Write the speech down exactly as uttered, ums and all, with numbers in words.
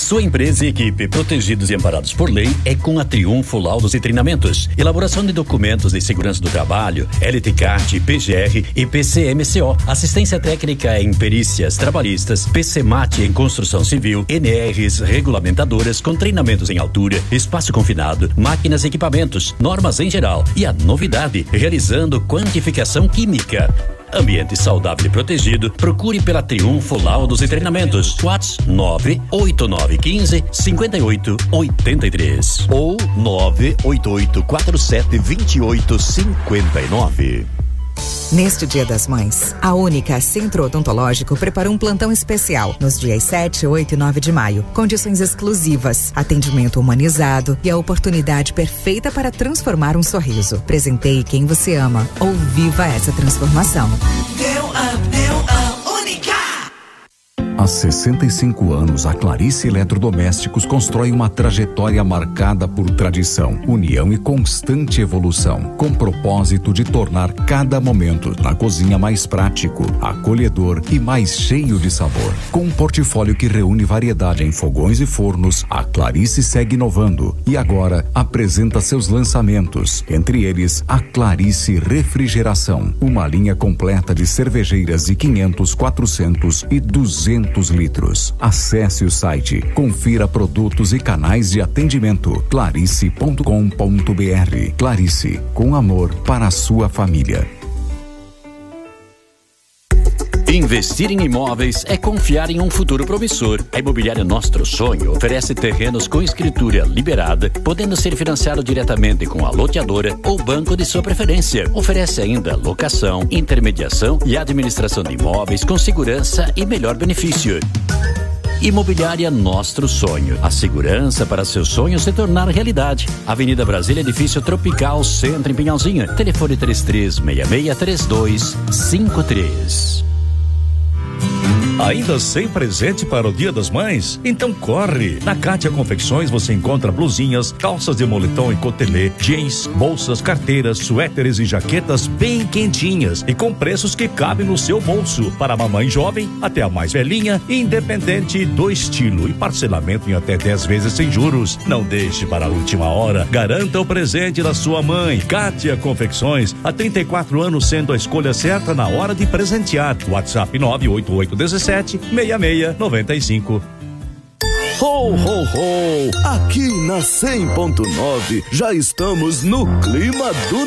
Sua empresa e equipe, protegidos e amparados por lei, é com a Triunfo Laudos e Treinamentos. Elaboração de documentos de segurança do trabalho, L T C A T, P G R e P C M C O. Assistência técnica em perícias trabalhistas, P C M A T em construção civil, N Rs regulamentadoras com treinamentos em altura, espaço confinado, máquinas e equipamentos, normas em geral. E a novidade, realizando quantificação química. Ambiente saudável e protegido, procure pela Triunfo Laudos e Treinamentos. WhatsApp nove oito nove um cinco, cinco oito oito três ou nove oito oito quatro sete dois oito cinco nove. Neste Dia das Mães, a Única Centro Odontológico preparou um plantão especial nos dias sete, oito e nove de maio. Condições exclusivas, atendimento humanizado e a oportunidade perfeita para transformar um sorriso. Presenteie quem você ama ou viva essa transformação. Deu up, deu up, Única! Há sessenta e cinco anos, a Clarice Eletrodomésticos constrói uma trajetória marcada por tradição, união e constante evolução, com propósito de tornar cada momento na cozinha mais prático, acolhedor e mais cheio de sabor. Com um portfólio que reúne variedade em fogões e fornos, a Clarice segue inovando e agora apresenta seus lançamentos, entre eles a Clarice Refrigeração, uma linha completa de cervejeiras de quinhentos, quatrocentos e duzentos litros. Acesse o site, confira produtos e canais de atendimento clarice ponto com ponto br. Clarice, com amor para a sua família. Investir em imóveis é confiar em um futuro promissor. A Imobiliária Nostro Sonho oferece terrenos com escritura liberada, podendo ser financiado diretamente com a loteadora ou banco de sua preferência. Oferece ainda locação, intermediação e administração de imóveis com segurança e melhor benefício. Imobiliária Nostro Sonho. A segurança para seu sonho se tornar realidade. Avenida Brasília, Edifício Tropical, Centro, em Pinhalzinho. Telefone três três seis seis três dois cinco três. Ainda sem presente para o Dia das Mães? Então corre! Na Kátia Confecções você encontra blusinhas, calças de moletom e cotelê, jeans, bolsas, carteiras, suéteres e jaquetas bem quentinhas e com preços que cabem no seu bolso. Para a mamãe jovem até a mais velhinha, independente do estilo e parcelamento em até dez vezes sem juros. Não deixe para a última hora. Garanta o presente da sua mãe. Kátia Confecções, há trinta e quatro anos sendo a escolha certa na hora de presentear. WhatsApp nove oito oito um sete seis seis nove cinco. Ho, ho, ho! Aqui na cem ponto nove já estamos no clima do